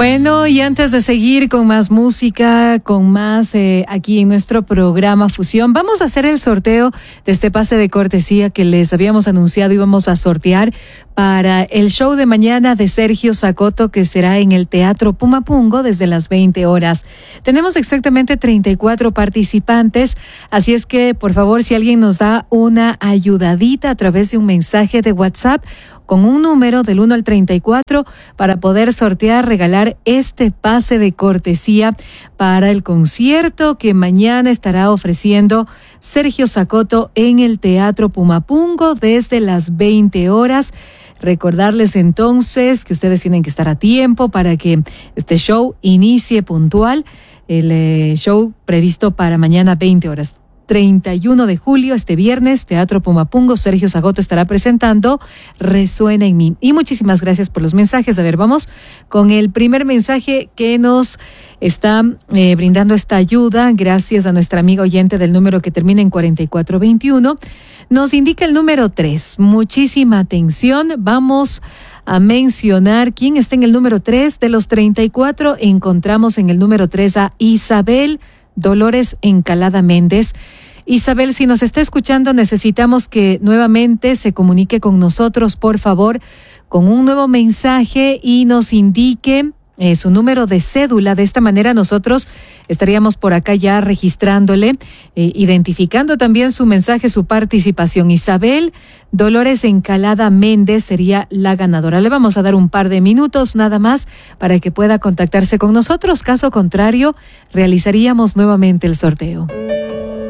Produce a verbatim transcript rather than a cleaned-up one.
Bueno, y antes de seguir con más música, con más eh, aquí en nuestro programa Fusión, vamos a hacer el sorteo de este pase de cortesía que les habíamos anunciado íbamos a sortear para el show de mañana de Sergio Sacoto, que será en el Teatro Pumapungo desde las veinte horas. Tenemos exactamente treinta y cuatro participantes, así es que, por favor, si alguien nos da una ayudadita a través de un mensaje de WhatsApp, con un número del uno al treinta y cuatro para poder sortear, regalar este pase de cortesía para el concierto que mañana estará ofreciendo Sergio Sacoto en el Teatro Pumapungo desde las veinte horas. Recordarles entonces que ustedes tienen que estar a tiempo para que este show inicie puntual. El eh, show previsto para mañana veinte horas. treinta y uno de julio, este viernes, Teatro Pumapungo, Sergio Sacoto estará presentando Resuena en mí. Y muchísimas gracias por los mensajes. A ver, vamos con el primer mensaje que nos está eh, brindando esta ayuda. Gracias a nuestra amiga oyente del número que termina en cuarenta y cuatro veintiuno. Nos indica el número tres. Muchísima atención. Vamos a mencionar quién está en el número tres. De los treinta y cuatro, encontramos en el número tres a Isabel Dolores Encalada Méndez. Isabel, si nos está escuchando, necesitamos que nuevamente se comunique con nosotros, por favor, con un nuevo mensaje y nos indique eh, su número de cédula. De esta manera nosotros estaríamos por acá ya registrándole, eh, identificando también su mensaje, su participación. Isabel Dolores Encalada Méndez sería la ganadora. Le vamos a dar un par de minutos nada más para que pueda contactarse con nosotros. Caso contrario, realizaríamos nuevamente el sorteo.